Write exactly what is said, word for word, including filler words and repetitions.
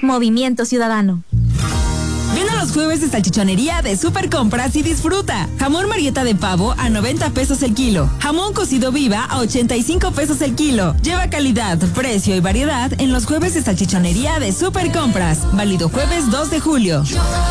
Movimiento Ciudadano. Ven a los jueves de salchichonería de Super Compras y disfruta. Jamón Marieta de pavo a noventa pesos el kilo. Jamón cocido viva a ochenta y cinco pesos el kilo. Lleva calidad, precio y variedad en los jueves de salchichonería de Super Compras. Válido jueves dos de julio.